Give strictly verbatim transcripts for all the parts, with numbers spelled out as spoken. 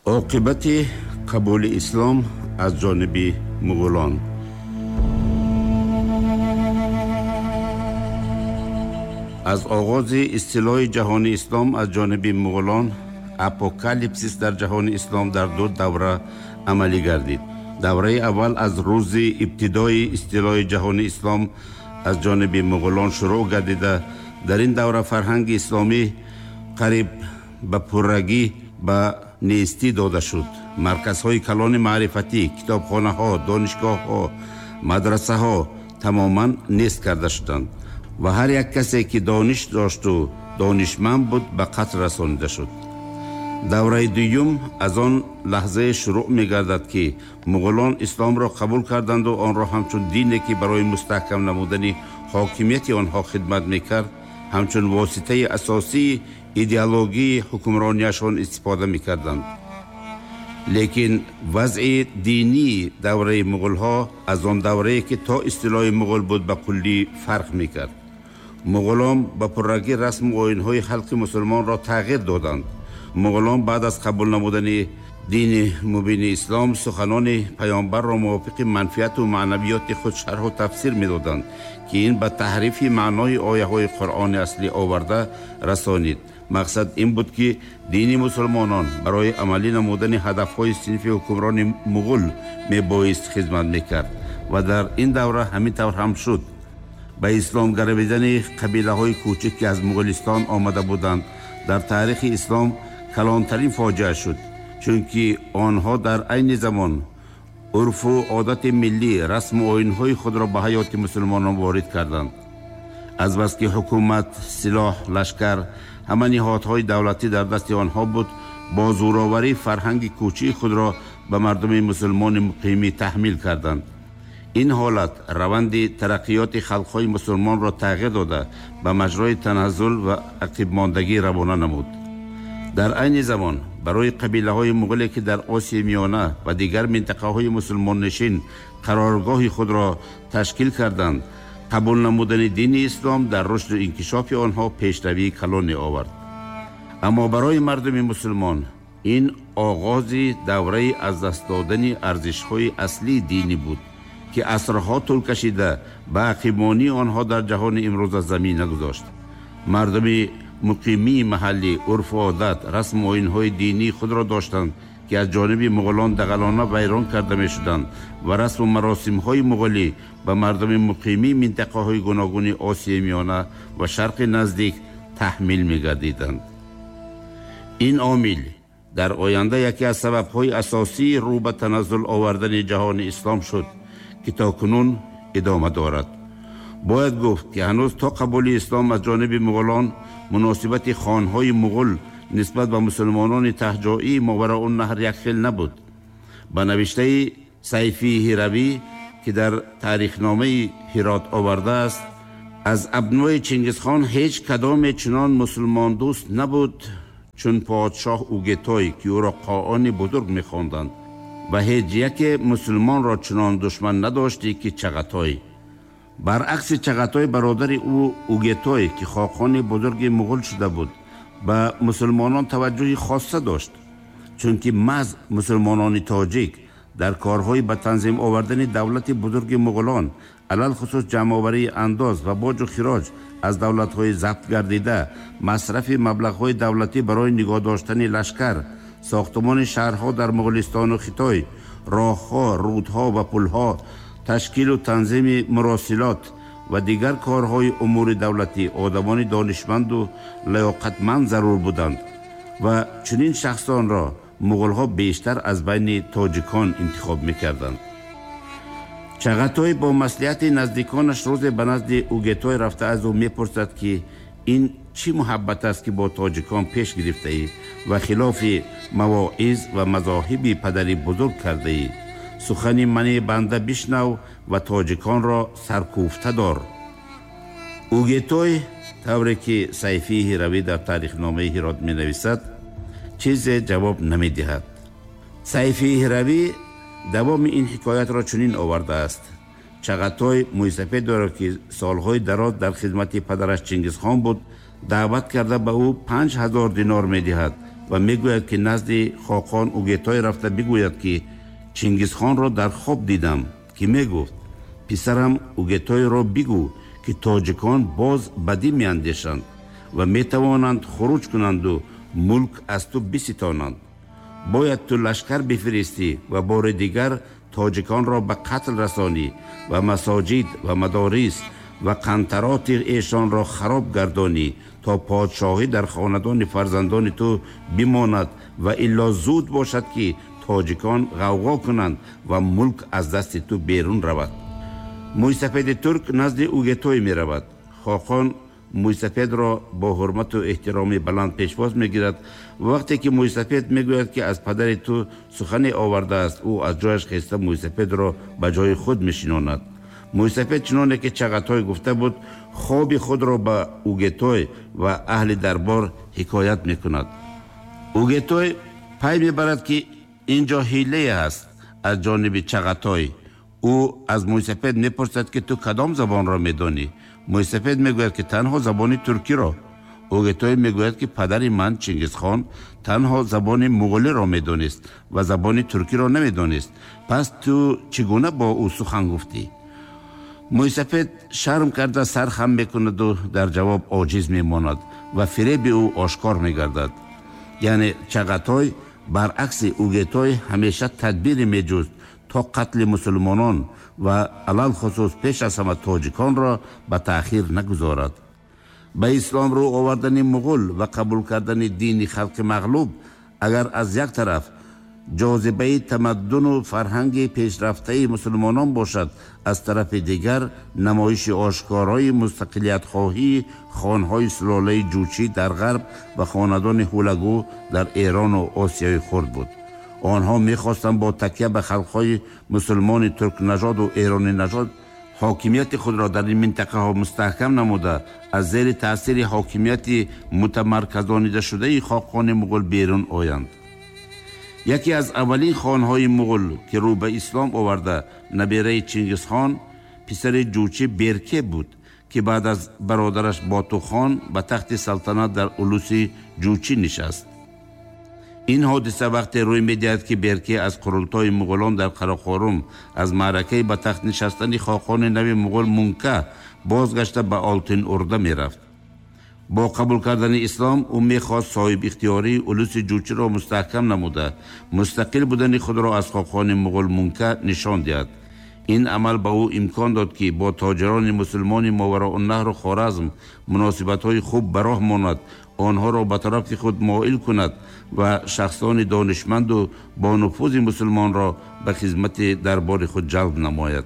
عاقبت قبول اسلام از جانب مغولان. از آغاز اصطلاح جهان اسلام از جانب مغولان، اپوکالیپسیس در جهان اسلام در دو دوره عملی گردید. دوره اول از روز ابتدای اصطلاح جهان اسلام از جانب مغولان شروع گردیده. در این دوره فرهنگ اسلامی قریب به پررگی به نیستی داده شد. مرکزهای کلان معرفتی، کتابخانه ها، دانشگاه ها، مدرسه ها تماما نیست کرده شدند و هر یک کسی که دانش داشت و دانشمند بود به قتل رسانیده شد. دوره دوم از آن لحظه شروع می گردد که مغولان اسلام را قبول کردند و آن را همچون دینی که برای مستحکم نمودن حاکمیت آنها خدمت می کرد همچون واسطه اساسی ایدئولوژی حکمرانیشان استفاده می کردند. لیکن وضع دینی دوره مغول ها از آن دوره که تا اصطلاح مغول بود به کلی فرق می کرد. مغولان با پررگی رسم و آیین های خلق مسلمان را تغییر دادند. مغولان بعد از قبول نمودن دین مبین اسلام سخنان پیامبر را موافق منفعت و معنویات خود شرح و تفسیر می دادند که این به تحریف معنای آیه های قرآن اصلی آورده رسانید. مقصد این بود که دین مسلمانان برای عملی نمودن هدف های صنف حکمران مغول می بایست خدمت می کرد و در این دوره همین طور هم شد. به اسلام گرویدن قبیله های کوچک که از مغولستان آمده بودند در تاریخ اسلام کلانترین فاجعه شد، چون که آنها در عین زمان عرف و عادت ملی، رسم و آیین های خود را به حیات مسلمانان وارد کردند. از بس که حکومت، سلاح، لشکر، همه نهادهای دولتی در دست آنها بود، با زورآوری فرهنگ کوچی خود را به مردم مسلمان مقیمی تحمیل کردند. این حالت روند ترقیات خلقهای مسلمان را تغییر داده به مجرای تنزل و عقب ماندگی روانه نمود. در عین زمان برای قبیله های مغولی که در آسیا میانه و دیگر منطقه های مسلمان نشین قرارگاه خود را تشکیل کردند، قبول نمودن دین اسلام در رشد و انکشاف آنها پیشروی کلان آورد. اما برای مردم مسلمان این آغاز دوره از دست دادن ارزش های اصلی دینی بود که عصرها طول کشیده به عقیمانی آنها در جهان امروز زمین نگذاشت. مردم مقیمی محلی عرف و عادت، رسم و آیین‌های دینی خود را داشتند که از جانب مغولان دغلانه ویران کرده می شدند و رسم و مراسم‌های مغولی به مردم مقیمی منطقه‌های گوناگون آسیا میانه و شرق نزدیک تحمیل می گردیدند. این عامل در آینده یکی از سبب‌های اساسی رو به تنزل آوردن جهان اسلام شد که تاکنون ادامه دارد. باید گفت که هنوز تا قبول اسلام از جانب مغولان مناسبت خانهای مغول نسبت به مسلمانان تهجایی ماوراء النهر یک خیل نبود. به نوشته سیفی هروی که در تاریخنامه هرات آورده است، از ابنای چنگیزخان هیچ کدام چنان مسلمان دوست نبود چون پادشاه اوگتای که او را قاآن بزرگ می‌خواندند و هیچ یک مسلمان را چنان دشمن نداشتی که چغتای. برعکس چغتای برادر او اوگتای که خاقان بزرگ مغول شده بود به مسلمانان توجه خاصه داشت، چون که محض مسلمانان تاجیک در کارهای به تنظیم آوردن دولت بزرگ مغولان، علل خصوص جمع‌آوری انداز و باج و خراج از دولت‌های ضبط گردیده، مصرف مبلغ‌های دولتی برای نگاه داشتن لشکر، ساختمان شهرها در مغولستان و خطای، راه‌ها، رودها و پل‌ها، تشکیل و تنظیم مراسلات و دیگر کارهای امور دولتی آدمان دانشمند و لیاقتمند ضرور بودند و چنین شخصان را مغول‌ها بیشتر از بین تاجیکان انتخاب می‌کردند. چغتای با مصلحت نزدیکانش روز به نزد اوگتای رفته از او می‌پرسد که این چی محبت است که با تاجیکان پیش گرفته ای و خلاف مواعظ و مذاهب پدری بزرگ کرده ای. سخن من بنده بشنو و تاجیکان را سرکوفته دار. اوگتای طوری که سیفی هروی در تاریخنامه هرات می نویسد چیز جواب نمی دهد. سیفی هروی دوام این حکایت را چنین آورده است: چغتای مویسفید را که سالهای دراز در خدمت پدرش چنگیزخان بود دعوت کرده به او پنج هزار دینار می دهد و میگوید که نزد خاقان اوگتای رفته بگوید که چنگیزخان را در خواب دیدم که میگفت پسرم اوگتای را بگو که تاجکان باز بدی میاندیشند و میتوانند خروج کنند و ملک از تو بستانند. باید تو لشکر بفرستی و بار دیگر تاجکان را به قتل رسانی و مساجد و مدارس و قنطرات ایشان را خراب گردانی تا پادشاهی در خاندان فرزندان تو بماند و الا زود باشد که تاجکان غوغا کنند و ملک از دست تو بیرون رود. مویسفید ترک نزد اوگتای می رود. خاقان مویسفید را با حرمت و احترام بلند پیشواز می گیرد. وقتی که مویسفید می گوید که از پدر تو سخنی آورده است، او از جایش خسته مویسفید را به جای خود می شناند. مویسفید چنانه که چغتای گفته بود خواب خود را به اوگتای و اهل دربار حکایت می کند. اوگتای پی می برد که اینجا حیله است از جانب چغتای. او از مویسفید می پرسد که تو کدام زبان را می دانی؟ مویسفید می گوید که تنها زبان ترکی را. اوگتای می گوید که پدر من چنگیزخان تنها زبان مغولی را می دانست و زبان ترکی را نمی دانست. پس تو چگونه با او سخن گفتی؟ مویسفید شرم کرده سر خم می کند و در جواب عاجز می ماند و فریب او آشکار می گردد. یعنی چغتای برعکس اوگتای همیشه تدبیر می جست تا قتل مسلمانان و علال خصوص پیش از همه تاجکان را به تأخیر نگذارد. به اسلام رو آوردن مغول و قبول کردن دین خلق مغلوب اگر از یک طرف جاذبه تمدن و فرهنگ پیشرفته مسلمانان باشد، از طرف دیگر نمایش آشکارای مستقلیت خواهی خانهای سلاله جوچی در غرب و خاندان هولگو در ایران و آسیای خرد بود. آنها می‌خواستند با تکیه به خلق‌های مسلمان ترک نژاد و ایرانی نژاد حاکمیت خود را در این منطقه ها مستحکم نموده از زیر تأثیر حاکمیت متمرکزانیده شده خاقان مغول بیرون آیند. یکی از اولین خانهای مغول که رو به اسلام آورده نبیره چنگیزخان پسر جوچی برکه بود که بعد از برادرش باتو خان به تخت سلطنت در اولوس جوچی نشست. این حادثه وقتی روی می‌دهد که برکه از قرولتای مغولان در قراقرم از معرکه به تخت نشستن خاقان نوی مغول منکه بازگشته به آلتین ارده می‌رفت. با قبول کردن اسلام او می‌خواست صاحب اختیاری اولوس جوچی را مستحکم نموده مستقل بودن خود را از خاقان مغول منکه نشان دهد. این عمل به او امکان داد که با تاجران مسلمان ماوراءالنهر و خوارزم مناسبت‌های خوب به راه ماند، آنها را به طرف خود مائل کند و شخصان دانشمند و با نفوذ مسلمان را به خدمت دربار خود جلب نماید.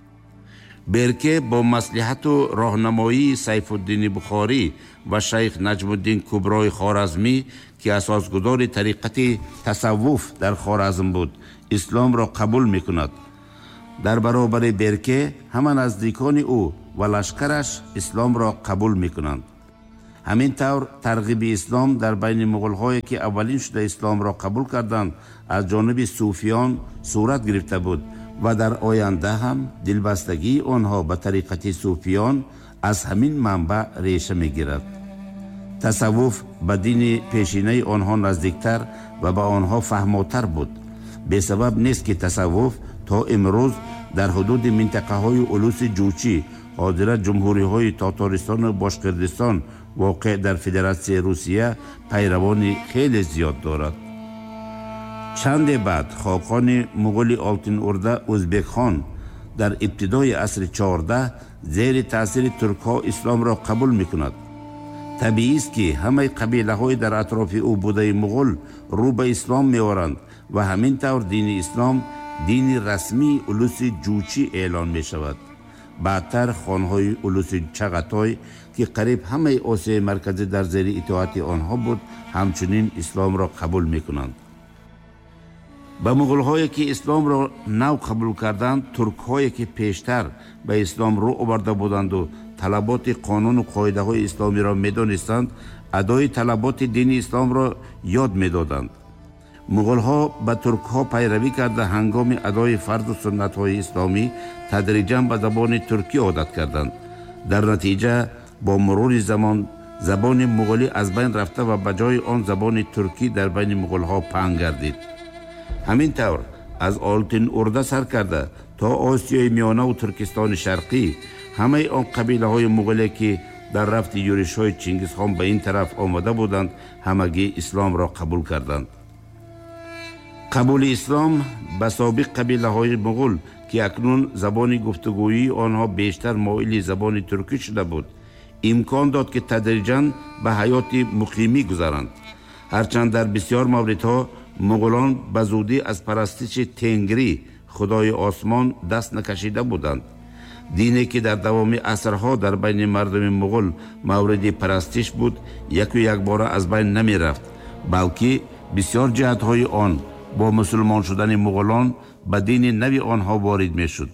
برکه با مصلحت و راهنمایی سیف الدین بخاری و شیخ نجم الدین کبرای خوارزمی که اساسگذار طریقت تصوف در خوارزم بود اسلام را قبول می کند. در برابر برکه همه نزدیکان او و لشکرش اسلام را قبول می کنند. همین طور ترغیب اسلام در بین مغول هایی که اولین شده اسلام را قبول کردند از جانب صوفیان صورت گرفته بود و در آینده هم دلبستگی آنها به طریقت صوفیان از همین منبع ریشه می گیرد. تصوف به دین پیشینه آنها نزدیکتر و به آنها فهماتر بود. به سبب نیست که تصوف تا امروز در حدود منطقه های اولوس جوچی حاضر جمهوری های تاتارستان و باشقردستان واقع در فدراسیون روسیه پیروان خیلی زیاد دارد. چند بعد خاقان مغول آلتین ارده ازبک خان در ابتدای عصر چهارده زیر تاثیر ترک ها اسلام را قبول می کند. طبیعی است که همه قبیله های در اطراف او بوده مغول رو به اسلام می آورند و همین طور دین اسلام دین رسمی اولوس جوچی اعلان می شود. بعدتر خانهای اولوس چغتای که قریب همه آسیای مرکزی در زیر اطاعت آنها بود همچنین اسلام را قبول می کنند. به مغول هایی که اسلام را نو قبول کردند ترک هایی که پیشتر به اسلام رو آورده بودند و طلبات قانون و قاعده های اسلامی را می دانستند ادای طلبات دین اسلام را یاد می دادند. مغول ها به ترک ها پیروی کرده هنگام ادای فرض و سنت های اسلامی تدریجاً به زبان ترکی عادت کردند. در نتیجه با مرور زمان забони муғулӣ аз байн рафта ва ба ҷои он забони туркӣ дар байни муғулҳо паҳн гардид. ҳамин тавр аз Олтин Урда сар карда то Осиёи Миёнаву Туркистони Шарқӣ ҳамаи он қабилаҳои муғуле ки дар рафти юришҳои Чингизхон ба ин тараф омада буданд, ҳамагӣ исломро қабул карданд. қабули ислом ба собиқ қабилаҳои муғул ки акнун забони гуфтугӯии онҳо бештар моили забони туркӣ шуда буд, имкон дод ки тадриҷан ба ҳаёти муқимӣ гузаранд. ҳарчанд дар бисёр мавридҳо муғулон ба зудӣ аз парастиши Тенгри, худои осмон, даст накашида буданд. дине ки дар давоми асрҳо дар байни мардуми муғул мавриди парастиш буд, яку якбора аз байн намерафт, балки бисёр ҷиҳатҳои он бо мусулмон шудани муғулон ба дини нави онҳо ворид мешуд.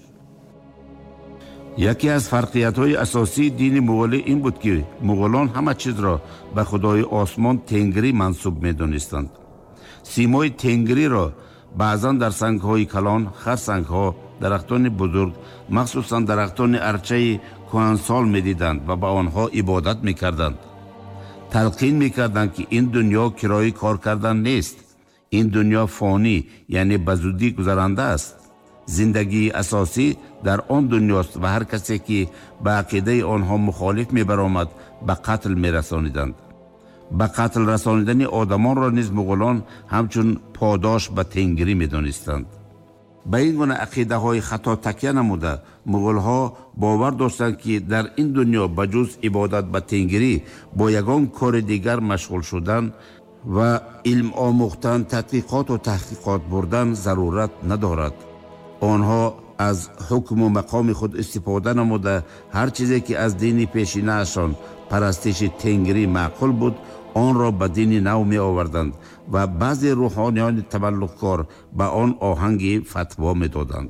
яке аз фарқиятҳои асосии дини муғулӣ ин буд ки муғулон ҳама чизро ба худои осмон Тенгри мансуб медонистанд. симои Тенгриро баъзан дар сангҳои калон, харсангҳо, дарахтони бузург, махсусан дарахтони арчаи кӯҳансол медиданд ва ба онҳо ибодат мекарданд. талқин мекарданд ки ин дунё кирои кор кардан нест. ин дунё фонӣ, яъне ба зудӣ гузаранда аст. зиндагии асосӣ дар он дунёст ва ҳар касе ки ба ақидаи онҳо мухолиф мебаромад, ба қатл мерасониданд. ба қатл расонидани одамонро низ муғулон ҳамчун подош ба Тенгри медонистанд. ба ин гуна ақидаҳои хато такя намуда, муғулҳо бовар доштанд ки дар ин дунё ба ҷуз ибодат ба Тенгри бо ягон кори дигар машғул шудан ва илм омӯхтан, тадқиқоту таҳқиқот бурдан зарурат надорад. онҳо аз ҳукму мақоми худ истифода намуда, ҳар чизе ки аз дини пешинаашон парастиши Тенгри маъқул буд, онро ба дини нав меоварданд ва баъзе рӯҳониёни таваллухкор ба он оҳанги фатво медоданд.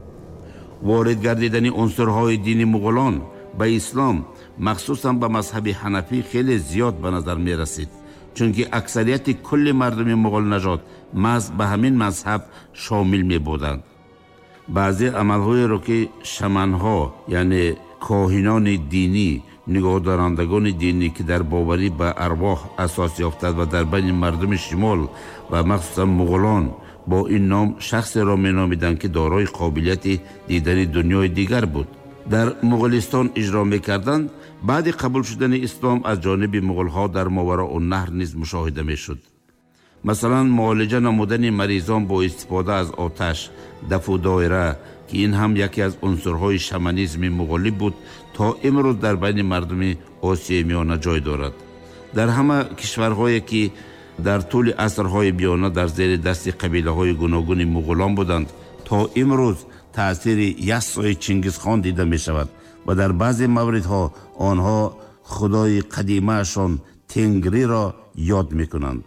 ворид гардидани унсурҳои дини муғулон ба ислом, махсусан ба мазҳаби ҳанафӣ, хеле зиёд ба назар мерасид, чунки аксарияти кулли мардуми муғулнажод маҳз ба ҳамин мазҳаб шомил мебуданд. баъзе амалҳоеро ки шаманҳо, яъне коҳинони динӣ, нигоҳдорандагони динӣ ки дар боварӣ ба арвоҳ асос ёфтанд ва дар байни мардуми шимол ва махсусан муғулон бо ин ном шахсеро меномиданд ки дорои қобилияти дидани дунёи дигар буд, дар муғулистон иҷро мекарданд. баъди қабул шудани ислом аз ҷониби муғулҳо дар Мовароуаннаҳр низ мушоҳида мешуд. масалан, муолиҷа намудани маризон бо истифода аз оташ, дафу доира, ки ин ҳам яке аз унсурҳои шаманизми муғулӣ буд, то имрӯз дар байни мардуми Осияи Миёна ҷой дорад. дар ҳама кишварҳое ки дар тӯли асрҳои биёна дар зери дасти қабилаҳои гуногуни муғулон буданд, то имрӯз таъсири яссои Чингизхон дида мешавад ва дар баъзе мавридҳо онҳо худои қадимаашон Тенгриро ёд мекунанд.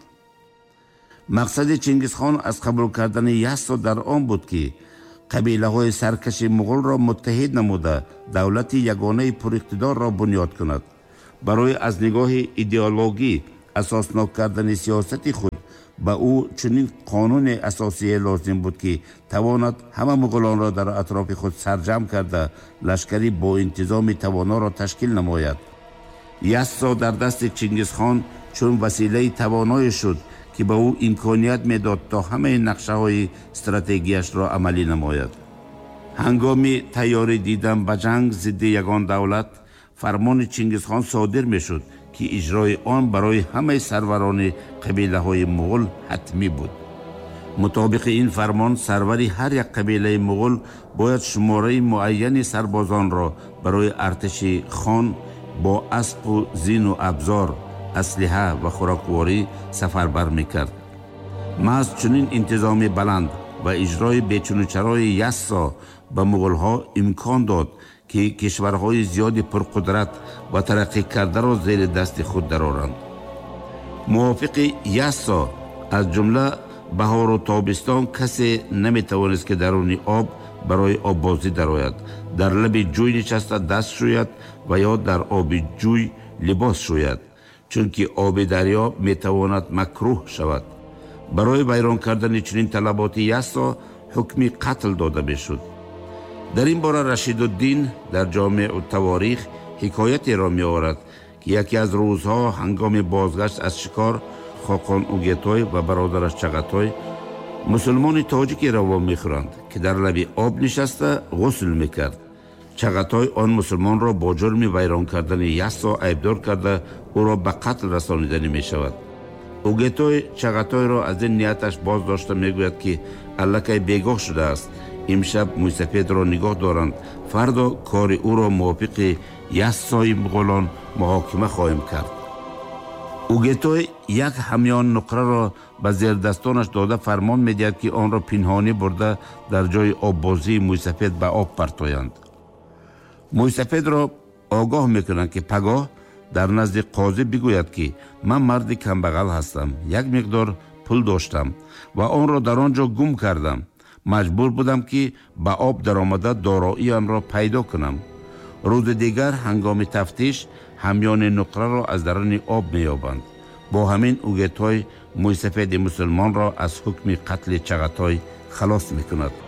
мақсади Чингизхон аз қабул кардани яссо дар он буд ки қабилаҳои саркаши муғулро муттаҳид намуда, давлати ягонаи пуриқтидорро бунёд кунад. барои аз нигоҳи идеологӣ асоснок кардани сиёсати худ ба ӯ чунин қонуни асосие лозим буд ки тавонад ҳама муғулонро дар атрофи худ сарҷамъ карда лашкари бо интизоми тавоноро ташкил намояд. яссо дар дасти Чингизхон чун василаи тавоное шуд ки ба ӯ имконият медод то ҳамаи нақшаҳои стратегияшро амалӣ намояд. ҳангоми тайёрӣ дидан ба ҷанг зидди ягон давлат, фармони Чингизхон содир мешуд ки иҷрои он барои ҳамаи сарварони қабилаҳои муғул ҳатмӣ буд. мутобиқи ин фармон, сарвари ҳар як қабилаи муғул бояд шумораи муайяни сарбозонро барои артиши хон бо аспу зину абзор, аслиҳа ва хӯрокворӣ сафарбар мекард. маҳз чунин интизоми баланд ва иҷрои бечунучарои яссо ба муғулҳо имкон дод ки кишварҳои зиёди пурқудрат ва тараққикардаро зери дасти худ дароранд. мувофиқи яссо аз ҷумла баҳору тобистон касе наметавонист ки даруни об барои оббозӣ дарояд, дар лаби ҷӯй нишаста даст шӯяд ва ё дар оби ҷӯй либос шӯяд, чунки оби дарё метавонад макрӯҳ шавад. барои вайрон кардани чунин талаботи яссо ҳукми қатл дода мешуд. дар ин бора Рашидуддин дар ҷомеъу Таворих ҳикоятеро меорад ки яке аз рӯзҳо ҳангоми бозгашт аз шикор хоқон Угетой ва бародараш Чағатой мусулмони тоҷики раво мехӯранд, ки дар лаби об нишаста ғусл мекард. Чағатой он мусулмонро бо ҷурми вайрон кардани Яссо айбдор карда ӯро ба қатл расониданӣ мешавад. Угетой Чағатойро аз ин нияташ боз дошта мегӯяд, ки аллакай бегоҳ шудааст, имшаб Мӯйсафедро нигоҳ доранд, фардо кори ӯро мувофиқи Яссои муғулон муҳокима хоҳем кард. Угетой як ҳамён нуқраро ба зердастонаш дода фармон медиҳад, ки онро пинҳонӣ бурда дар ҷои оббозии Мӯйсафед ба об партоянд. Мӯйсафедро огоҳ мекунанд, ки пагоҳ дар назди қозӣ бигӯяд, ки ман марди камбағал ҳастам, як миқдор пул доштам ва онро дар он ҷо гум кардам. Маҷбур будам, ки ба об даромада дороиамро пайдо кунам. рӯзи дигар ҳангоми тафтиш ҳамёни нуқраро аз даруни об меёбанд. бо ҳамин Угетой Мӯйсафеди мусулмонро аз ҳукми қатли Чағатой халос мекунад.